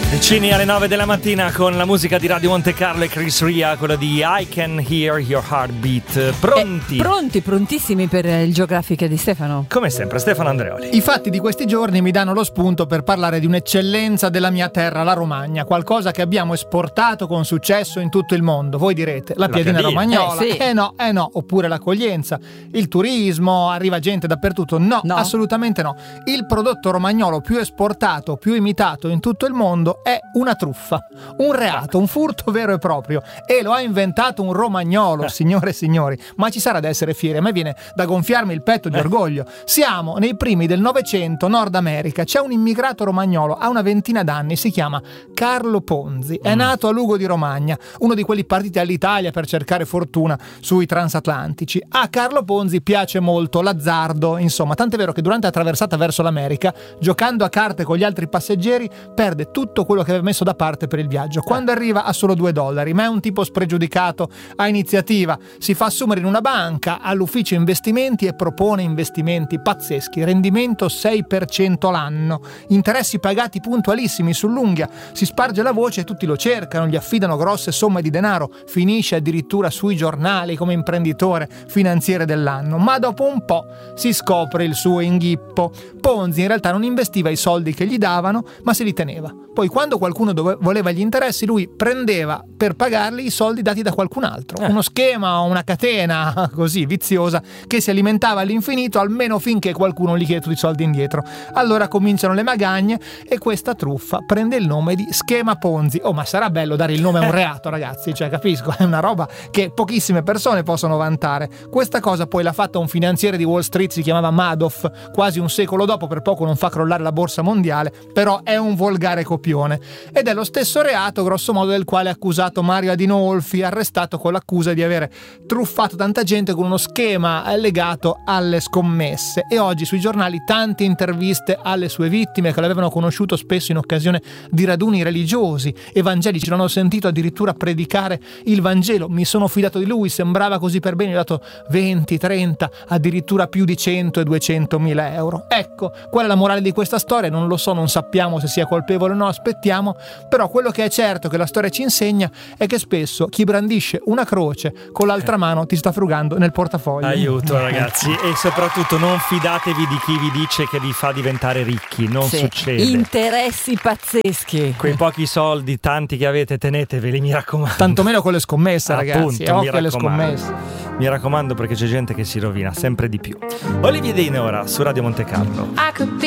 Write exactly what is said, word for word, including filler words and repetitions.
Vicini alle nove della mattina con la musica di Radio Monte Carlo e Chris Ria, quella di I Can Hear Your Heartbeat. Pronti? Eh, pronti, prontissimi per il Geografiche di Stefano. Come sempre, Stefano Andreoli. I fatti di questi giorni mi danno lo spunto per parlare di un'eccellenza della mia terra, la Romagna, qualcosa che abbiamo esportato con successo in tutto il mondo. Voi direte, la, la piadina, piadina romagnola, eh, sì. eh no, eh no, oppure l'accoglienza, il turismo, arriva gente dappertutto. No, no, assolutamente no. Il prodotto romagnolo più esportato, più imitato in tutto il mondo è una truffa, un reato, un furto vero e proprio, e lo ha inventato un romagnolo, signore e signori. Ma ci sarà da essere fieri, a me viene da gonfiarmi il petto di orgoglio. Siamo nei primi del Novecento, Nord America, c'è un immigrato romagnolo, ha una ventina d'anni, si chiama Carlo Ponzi, è nato a Lugo di Romagna, uno di quelli partiti all'Italia per cercare fortuna sui transatlantici. A Carlo Ponzi piace molto l'azzardo, insomma, tant'è vero che durante la traversata verso l'America, giocando a carte con gli altri passeggeri, perde tutto quello che aveva messo da parte per il viaggio. Quando arriva ha solo due dollari, ma è un tipo spregiudicato, ha iniziativa, si fa assumere in una banca, all'ufficio investimenti e propone investimenti pazzeschi, rendimento sei per cento l'anno, interessi pagati puntualissimi sull'unghia, si sparge la voce e tutti lo cercano, gli affidano grosse somme di denaro, finisce addirittura sui giornali come imprenditore finanziere dell'anno, ma dopo un po' si scopre il suo inghippo. Ponzi in realtà non investiva i soldi che gli davano, ma se li teneva. Poi quando qualcuno dove- voleva gli interessi, lui prendeva per pagarli i soldi dati da qualcun altro. Eh. Uno schema, una catena così viziosa che si alimentava all'infinito, almeno finché qualcuno gli chiede tutti i soldi indietro. Allora cominciano le magagne e questa truffa prende il nome di schema Ponzi. Oh, ma sarà bello dare il nome a un reato, ragazzi, cioè capisco, è una roba che pochissime persone possono vantare. Questa cosa poi l'ha fatta un finanziere di Wall Street, si chiamava Madoff, quasi un secolo dopo, per poco non fa crollare la borsa mondiale, però è un volgare copione. Ed è lo stesso reato, grosso modo, del quale è accusato Mario Adinolfi, arrestato con l'accusa di avere truffato tanta gente con uno schema legato alle scommesse. E oggi sui giornali tante interviste alle sue vittime, che l'avevano conosciuto spesso in occasione di raduni religiosi, evangelici, l'hanno sentito addirittura predicare il Vangelo. Mi sono fidato di lui, sembrava così per bene, gli ho dato venti, trenta, addirittura più di cento e duecentomila euro. Ecco, qual è la morale di questa storia? Non lo so, non sappiamo se sia colpevole o no, aspettiamo, però quello che è certo che la storia ci insegna è che spesso chi brandisce una croce con l'altra mano ti sta frugando nel portafoglio. Aiuto, ragazzi, e soprattutto non fidatevi di chi vi dice che vi fa diventare ricchi, non sì. succede. Interessi pazzeschi. Quei pochi soldi, tanti che avete, teneteveli, mi raccomando. Tantomeno con le scommesse, ragazzi. Appunto, e occhio mi alle scommesse. Mi raccomando, perché c'è gente che si rovina sempre di più. Olivier Dein ora su Radio Monte Carlo. I could be